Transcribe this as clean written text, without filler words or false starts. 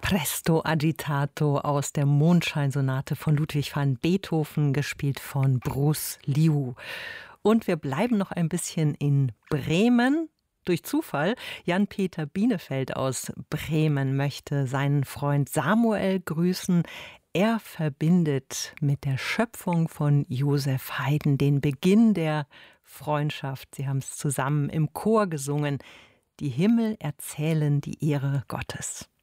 Presto Agitato aus der Mondscheinsonate von Ludwig van Beethoven, gespielt von Bruce Liu. Und wir bleiben noch ein bisschen in Bremen. Durch Zufall, Jan-Peter Bienefeld aus Bremen möchte seinen Freund Samuel grüßen. Er verbindet mit der Schöpfung von Joseph Haydn den Beginn der Freundschaft. Sie haben es zusammen im Chor gesungen. Die Himmel erzählen die Ehre Gottes.